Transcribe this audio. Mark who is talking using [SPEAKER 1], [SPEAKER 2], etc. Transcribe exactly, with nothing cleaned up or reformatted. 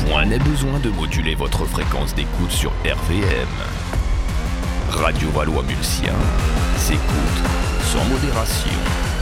[SPEAKER 1] Point n'est besoin de moduler votre fréquence d'écoute sur R V M. Radio Valois-Mulsien s'écoute sans modération.